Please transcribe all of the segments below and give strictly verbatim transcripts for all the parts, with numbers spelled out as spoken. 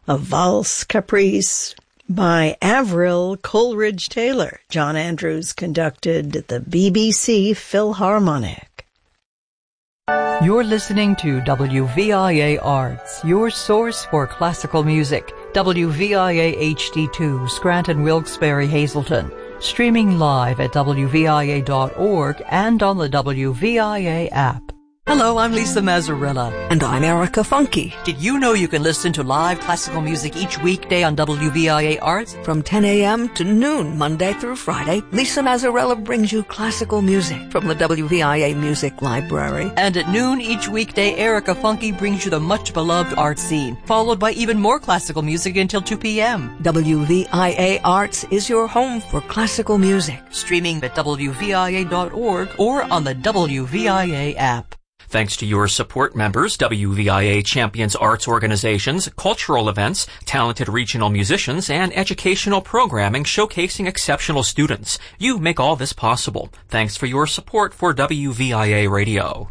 a valse caprice by Avril Coleridge Taylor. John Andrews conducted the B B C Philharmonic. You're listening to W V I A Arts, your source for classical music. W V I A H D two, Scranton, Wilkes-Barre, Hazleton. Streaming live at W V I A dot org and on the W V I A app. Hello, I'm Lisa Mazzarella. And I'm Erica Funky. Did you know you can listen to live classical music each weekday on W V I A Arts? From ten a.m. to noon, Monday through Friday, Lisa Mazzarella brings you classical music from the W V I A Music Library. And at noon each weekday, Erica Funky brings you the much-beloved art scene, followed by even more classical music until two p.m. W V I A Arts is your home for classical music. Streaming at W V I A dot org or on the W V I A app. Thanks to your support members, W V I A champions arts organizations, cultural events, talented regional musicians, and educational programming showcasing exceptional students. You make all this possible. Thanks for your support for W V I A Radio.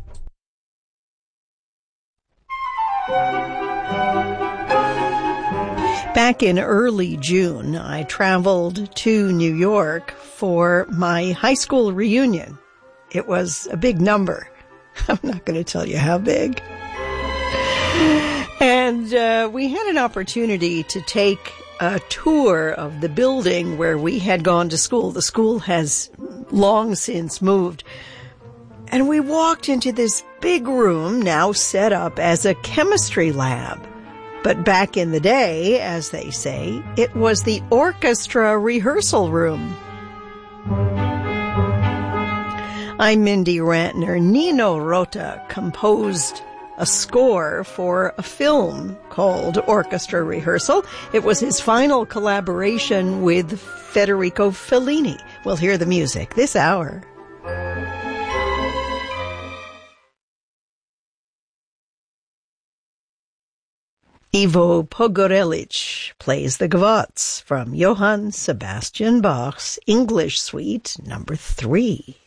Back in early June, I traveled to New York for my high school reunion. It was a big number. I'm not going to tell you how big. And uh, we had an opportunity to take a tour of the building where we had gone to school. The school has long since moved. And we walked into this big room now set up as a chemistry lab. But back in the day, as they say, it was the orchestra rehearsal room. I'm Mindy Rantner. Nino Rota composed a score for a film called Orchestra Rehearsal. It was his final collaboration with Federico Fellini. We'll hear the music this hour. Ivo Pogorelic plays the Gavots from Johann Sebastian Bach's English Suite number three.